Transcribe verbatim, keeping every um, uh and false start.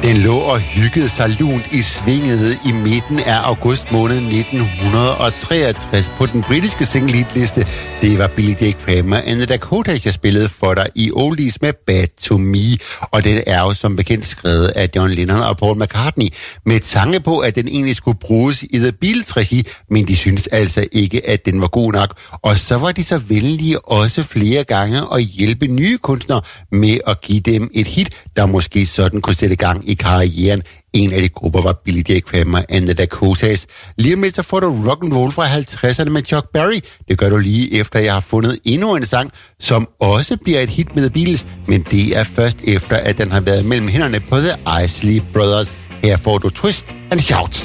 Den lå og hyggede sig lunt i svinget i midten af august måned nitten treogtres på den britiske single-liste. Det var Billy J. Kramer and the Dakotas, jeg spillede for dig i oldies med Bad to Me. Og den er jo som bekendt skrevet af John Lennon og Paul McCartney med tanke på, at den egentlig skulle bruges i The Beatles-regi, men de synes altså ikke, at den var god nok. Og så var de så venlige også flere gange at hjælpe nye kunstnere med at give dem et hit, der måske sådan kunne sætte gang i karrieren. En af de grupper var Billy J. Kramer and the Dakotas. Lige om lidt så får du rock and roll fra halvtredserne med Chuck Berry. Det gør du lige efter, jeg har fundet endnu en sang, som også bliver et hit med The Beatles, men det er først efter, at den har været mellem hænderne på The Isley Brothers. Her får du Twist and Shout.